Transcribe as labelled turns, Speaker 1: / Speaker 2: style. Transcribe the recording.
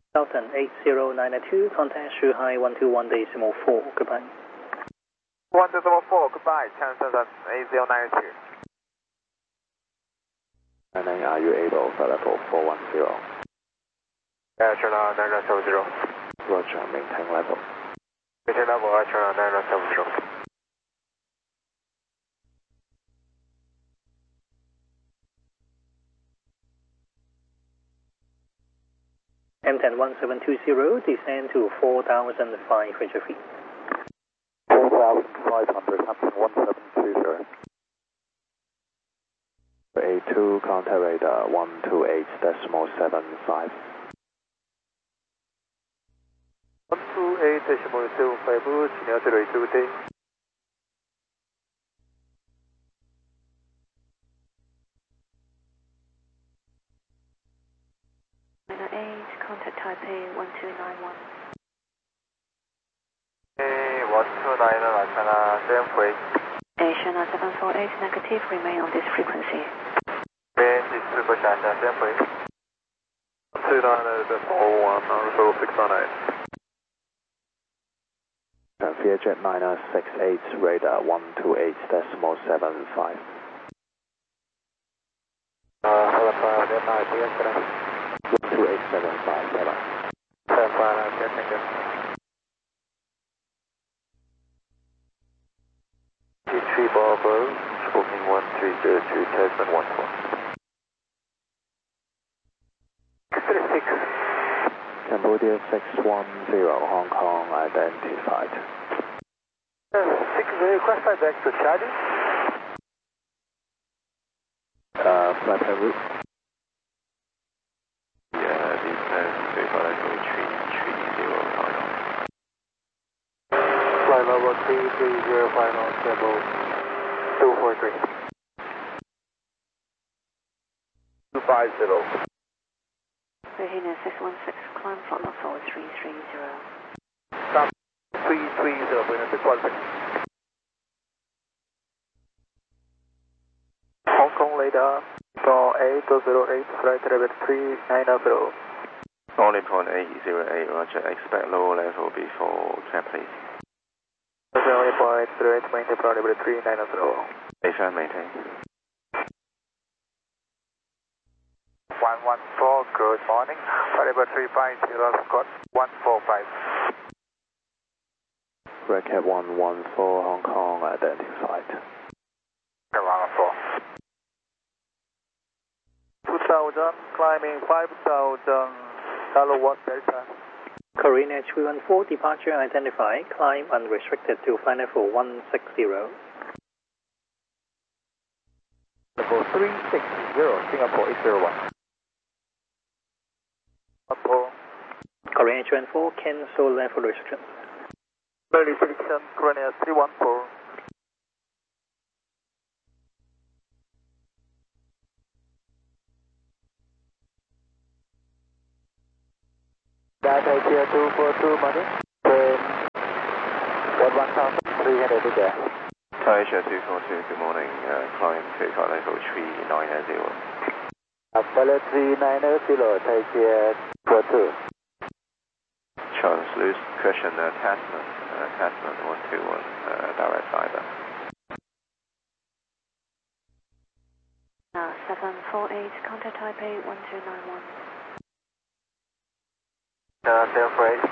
Speaker 1: Delta 80992, contact Shanghai 121.4, goodbye.
Speaker 2: 124, goodbye, Channel 8092.
Speaker 3: And then are you able for level 410?
Speaker 2: Channel 9070.
Speaker 3: Roger, maintain level.
Speaker 2: Maintain level, Channel 9070.
Speaker 1: M10 1720, descend to 4,500 feet.
Speaker 3: 4,500, Hampton 1720. A2, contact radar 128.75.
Speaker 2: 128.75, Chinook 02 day.
Speaker 4: Contact Taipei 1291.
Speaker 2: Hey, 1291, China 748.
Speaker 4: China 748, negative, remain on this frequency.
Speaker 2: Remain this frequency, China 748. 290.41, Resolve 698.
Speaker 3: Vietjet 968, radar 128.75.
Speaker 2: Hello,
Speaker 3: 128.75, bye-bye.
Speaker 2: 759, thank you. T3 Bravo, booking 1302, Tasman 14. 36.
Speaker 3: Cambodia 610, Hong Kong identified.
Speaker 2: 60, classified back to Charlie.
Speaker 3: Flight plan route.
Speaker 2: Flight level 330, final table 243. 250.
Speaker 4: Virginia 616, climb from 4330.
Speaker 2: Stop 330, Virginia 616. Hong Kong radar, for 808, flight level 390.
Speaker 5: Only point 808, roger, expect lower level before cap please.
Speaker 2: Only point 808, maintain flight level 390.
Speaker 5: Station maintain.
Speaker 2: 114, good morning. Flight level 350, Scott 145.
Speaker 3: Red Cat 114, Hong Kong identified.
Speaker 2: 114. 2000, climbing 5000, Hello 1 Delta.
Speaker 1: Korean H314, departure identified, climb unrestricted to flight level 160.
Speaker 2: Level 360, Singapore 801.
Speaker 1: Korean H314, cancel level restrictions.
Speaker 2: Early selection, Korean 314. Data here 242 money, train 11300 there.
Speaker 5: Asia 242, good morning, climb to flight level 390.
Speaker 2: Apollo 390, take care 42.
Speaker 5: Charles Lewis, question Tasman 121, direct fiber.
Speaker 4: 748, contact Taipei 1291.
Speaker 2: 748.